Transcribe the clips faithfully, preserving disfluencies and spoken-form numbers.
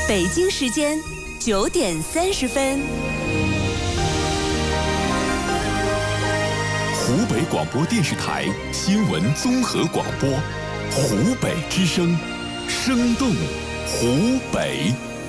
北京时间九点三十分。 湖北广播电视台新闻综合广播，湖北之声，生动湖北。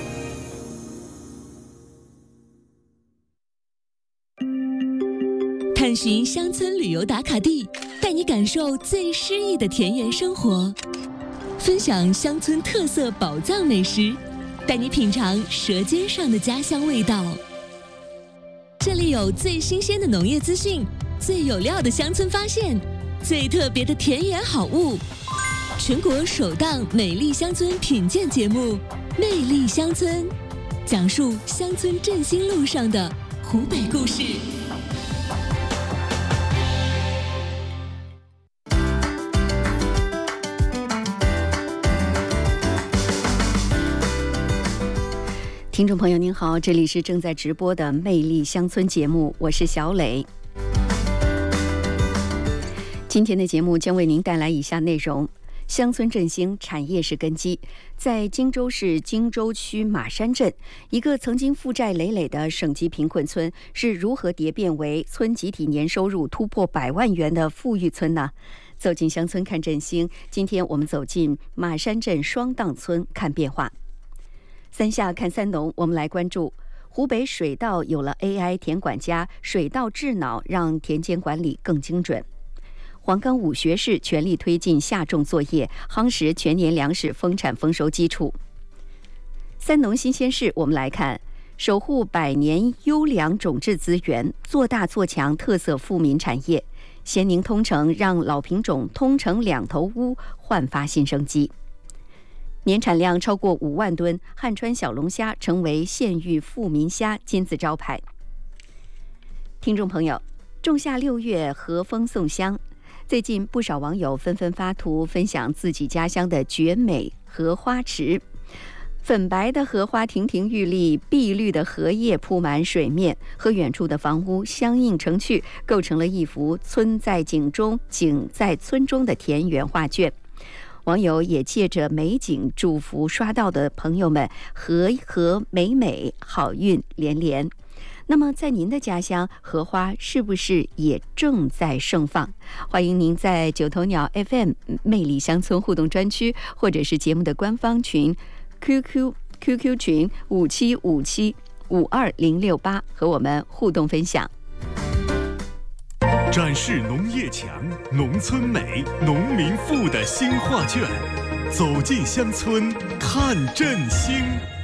探寻乡村旅游打卡地，带你感受最诗意的田园生活，分享乡村特色宝藏美食，带你品尝舌尖上的家乡味道。这里有最新鲜的农业资讯，最有料的乡村发现，最特别的田园好物。全国首档美丽乡村品鉴节目《魅力乡村》，讲述乡村振兴路上的湖北故事。 听众朋友您好，这里是正在直播的《魅力乡村》节目，我是小磊。今天的节目将为您带来以下内容：乡村振兴，产业是根基。在荆州市荆州区马山镇，一个曾经负债累累的省级贫困村是如何蝶变为村集体年收入突破百万元的富裕村呢？走进乡村看振兴，今天我们走进马山镇双荡村看变化。三下看三农，我们来关注湖北水稻有了 A I 田管家，水稻智脑让田间管理更精准。黄冈武学士全力推进下种作业，夯实全年粮食丰产丰收基础。三农新鲜事，我们来看守护百年优良种质资源，做大做强特色富民产业。咸宁通城让老品种通城两头乌焕发新生机。年产量超过五万吨，汉川小龙虾成为县域富民虾金字招牌。听众朋友，仲夏六月，和风送香。最近不少网友纷纷发图分享自己家乡的绝美荷花池，粉白的荷花亭亭玉立，碧绿的荷叶铺满水面，和远处的房屋相映成趣，构成了一幅村在景中，景在村中的田园画卷。网友也借着美景祝福刷到的朋友们和和美美，好运连连。那么在您的家乡，荷花是不是也正在盛放？欢迎您在九头鸟 F M 魅力乡村互动专区，或者是节目的官方群 Q Q Q Q 群五七五七五二零六八和我们互动分享。 展示农业强、农村美、农民富的新画卷，走进乡村看振兴。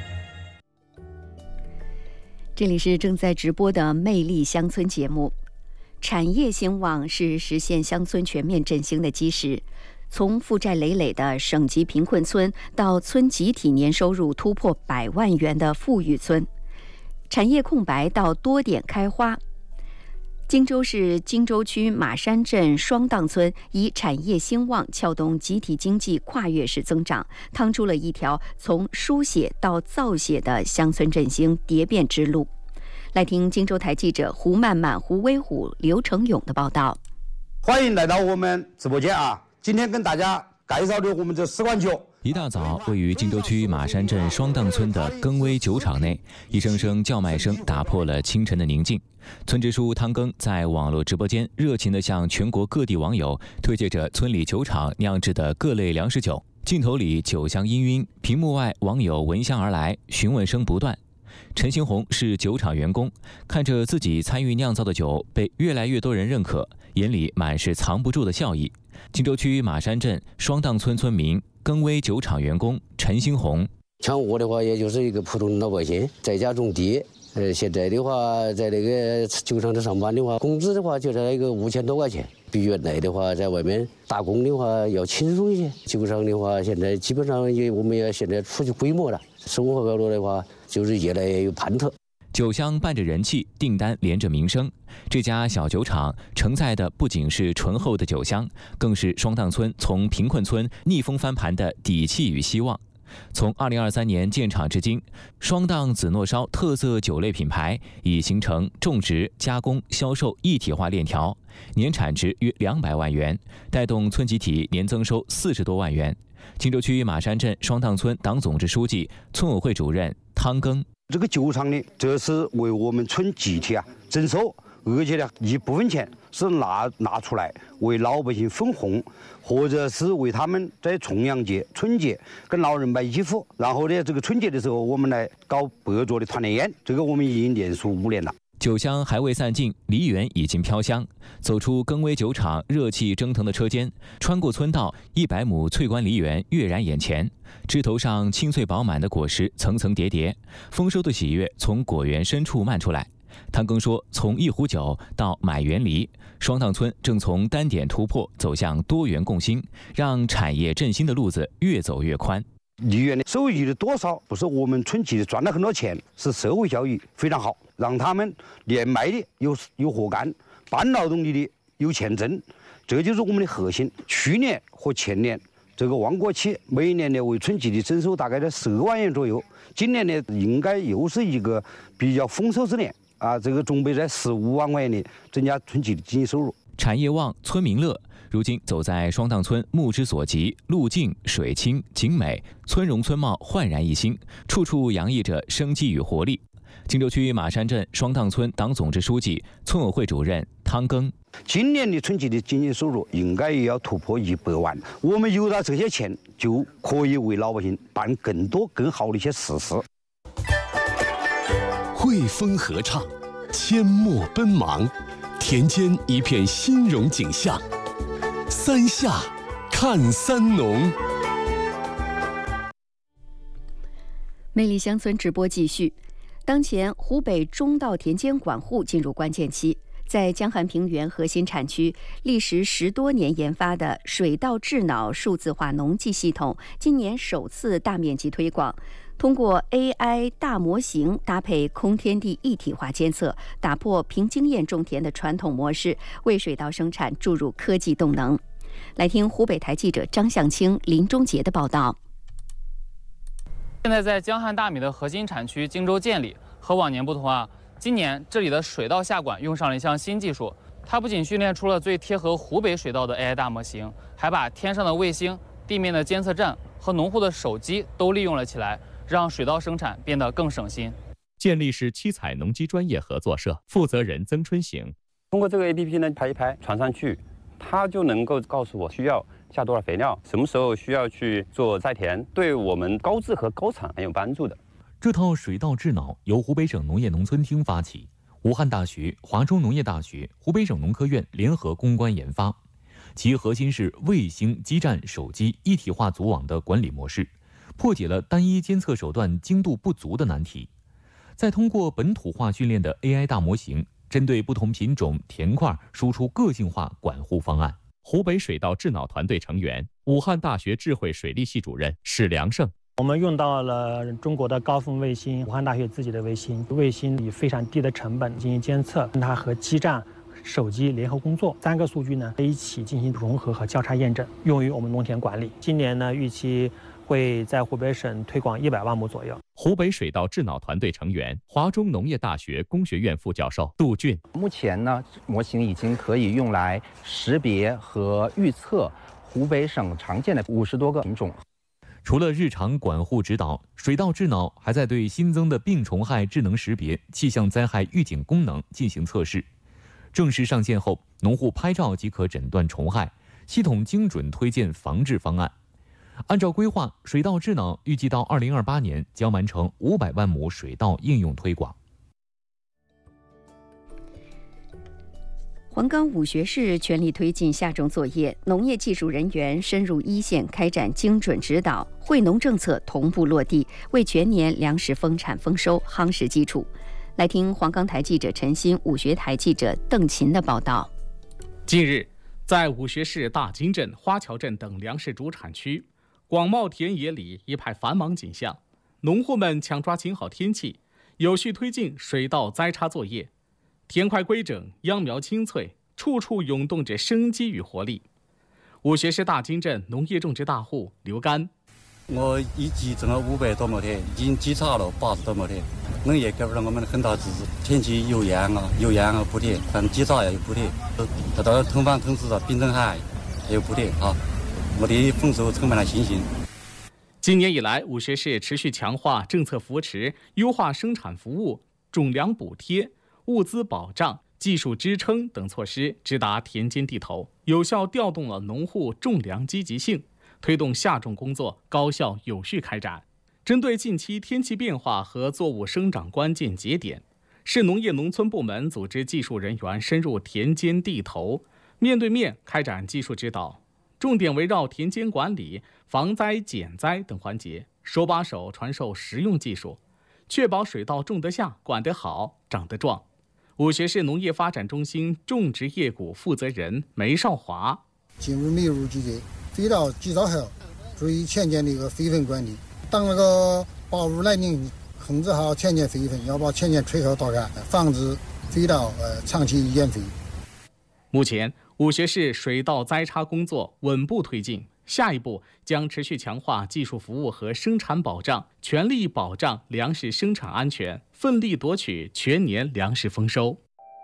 这里是正在直播的《魅力乡村》节目。产业兴旺是实现乡村全面振兴的基石。从负债累累的省级贫困村到村集体年收入突破百万元的富裕村，产业空白到多点开花。荆州市荆州区马山镇双荡村以产业兴旺撬动集体经济跨越式增长，趟出了一条从书写到造写的乡村振兴蝶变之路。来听荆州台记者胡曼曼、胡威虎、刘成勇的报道。 欢迎来到我们直播间啊！今天跟大家介绍的我们这四款酒。 一大早，位于荆州区马山镇双荡村的耕威酒厂内，一声声叫卖声打破了清晨的宁静。村支书汤耕在网络直播间热情地向全国各地网友推介着村里酒厂酿制的各类粮食酒，镜头里酒香氤氲，屏幕外网友闻香而来，询问声不断。陈新红是酒厂员工，看着自己参与酿造的酒被越来越多人认可，眼里满是藏不住的笑意。荆州区马山镇双荡村村民耕威酒厂员工陈新红， 像我的话，也就是一个普通老百姓，在家种地。呃，现在的话，在那个酒厂里上班的话，工资的话就在一个五千多块钱，比原来的话在外面打工的话要轻松一些。酒厂的话，现在基本上也我们也现在出去规模了，生活高度的话就是越来越有盼头。 酒香伴着人气，订单连着名声。这家小酒厂承载的不仅是醇厚的酒香，更是双荡村从贫困村逆风翻盘的底气与希望。从二零二三年建厂至今，双荡紫糯烧特色酒类品牌已形成种植、加工、销售一体化链条，年产值约两百万元，带动村集体年增收四十多万元。 荆州区马山镇双荡村党总支书记、村委会主任汤庚。 这个酒厂呢，这是为我们村集体啊征收，而且呢一部分钱是拿拿出来为老百姓分红，或者是为他们在重阳节、春节跟老人买衣服。然后呢，这个春节的时候我们来搞白桌的团年宴，这个我们已经连续五年了。 酒香还未散尽，梨园已经飘香。走出更威酒厂热气蒸腾的车间，穿过村道，一百亩翠冠梨园跃然眼前。枝头上青翠饱满的果实层层叠叠，丰收的喜悦从果园深处漫出来。汤庚说，从一壶酒到买园梨，双荡村正从单点突破走向多元共兴，让产业振兴的路子越走越宽。 梨园的收益的多少不是我们村集体赚了很多钱，是社会效益非常好，让他们连卖的有有活干，办劳动力的有钱挣，这就是我们的核心。去年和前年这个旺国期每年呢为村集体征收大概在十万元左右，今年呢应该又是一个比较丰收之年啊，这个准备在十五万块钱的增加村集体经济收入。 产业旺，村民乐。如今走在双荡村，目之所及，路径水清景美，村容村貌焕然一新，处处洋溢着生机与活力。荆州区马山镇双荡村党总支书记、村委会主任汤庚： 今年的村集的经济收入应该也要突破一百万，我们有了这些钱，就可以为老百姓办更多更好的一些实事。 汇丰合唱，阡陌奔忙，田间一片欣荣景象。三下看三农， 魅力乡村直播继续。当前，湖北中稻田间管护进入关键期。在江汉平原核心产区，历时十多年研发的水稻智脑数字化农技系统，今年首次大面积推广。通过 A I 大模型搭配空天地一体化监测，打破凭经验种田的传统模式，为水稻生产注入科技动能。来听湖北台记者张向清、林忠杰的报道。 现在在江汉大米的核心产区荆州建里，和往年不同啊，今年这里的水稻下管用上了一项新技术，它不仅训练出了最贴合湖北水稻的 A I 大模型，还把天上的卫星、地面的监测站和农户的手机都利用了起来，让水稻生产变得更省心。 建立是七彩农机专业合作社负责人曾春行。 通过这个 A P P 呢，拍一拍传上去，它就能够告诉我需要下多少肥料，什么时候需要去做栽田，对我们高质和高产很有帮助的。 这套水稻智脑由湖北省农业农村厅发起，武汉大学、华中农业大学、湖北省农科院联合攻关研发。其核心是卫星、基站、手机一体化组网的管理模式，破解了单一监测手段精度不足的难题。再通过本土化训练的 A I 大模型，针对不同品种田块输出个性化管护方案。湖北水稻智脑团队成员、武汉大学智慧水利系主任史良胜。 我们用到了中国的高峰卫星，武汉大学自己的卫星，卫星以非常低的成本进行监测，它和基站、手机联合工作，三个数据呢一起进行融合和交叉验证，用于我们农田管理。今年呢，预期会在湖北省推广一百万亩左右。 湖北水稻智脑团队成员、华中农业大学工学院副教授杜俊。 目前呢，模型已经可以用来识别和预测湖北省常见的五十多个品种。 除了日常管护指导，水稻智脑还在对新增的病虫害智能识别、气象灾害预警功能进行测试。正式上线后，农户拍照即可诊断虫害，系统精准推荐防治方案。按照规划，水稻智脑预计到二零二八年将完成五百万亩水稻应用推广。 黄冈武学士全力推进下种作业，农业技术人员深入一线开展精准指导，惠农政策同步落地，为全年粮食丰产丰收夯实基础。来听黄冈台记者陈鑫、武学台记者邓琴的报道。 近日，在武学市大金镇、花桥镇等粮食主产区，广袤田野里一派繁忙景象，农户们抢抓晴好天气，有序推进水稻栽插作业。田块规整，秧苗青翠，处处涌动着生机与活力。武学市大金镇农业种植大户刘干， 我一季种了五百多亩田，已经基插了八十多亩田。农业给了我们很大支持，前期有秧啊，有秧啊补贴，反正基插也有补贴，得到通房通知啊，病虫害也有补贴啊。 我对丰收充满了信心。 今年以来，武穴市持续强化政策扶持，优化生产服务、种粮补贴、物资保障、技术支撑等措施，直达田间地头，有效调动了农户种粮积极性，推动下种工作高效有序开展。针对近期天气变化和作物生长关键节点，市农业农村部门组织技术人员深入田间地头，面对面开展技术指导，重点围绕田间管理、防灾减灾等环节，手把手传授实用技术，确保水稻种得下、管得好、长得壮。武穴市农业发展中心种植业股负责人梅少华： 进入梅雨季节，肥稻及早后注意田间的一个肥分管理。当那个暴雨来临，控制好田间肥分，要把田间吹口倒干，防止肥稻呃长期淹肥。 目前，武穴市水稻栽插工作稳步推进，下一步将持续强化技术服务和生产保障，全力保障粮食生产安全，奋力夺取全年粮食丰收。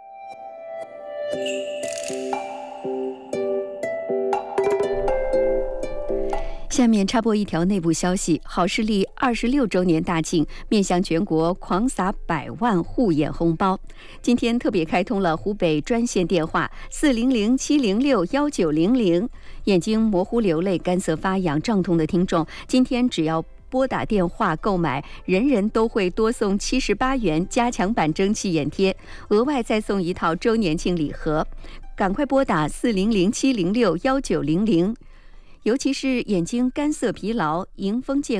下面插播一条内部消息：好视力二十六周年大庆，面向全国狂撒百万护眼红包。今天特别开通了湖北专线电话四零零七零六幺九零零，眼睛模糊、流泪、干涩、发痒、胀痛的听众，今天只要拨打电话购买，人人都会多送七十八元加强版蒸汽眼贴，额外再送一套周年庆礼盒。赶快拨打四零零七零六幺九零零。尤其是眼睛干涩、疲劳、迎风健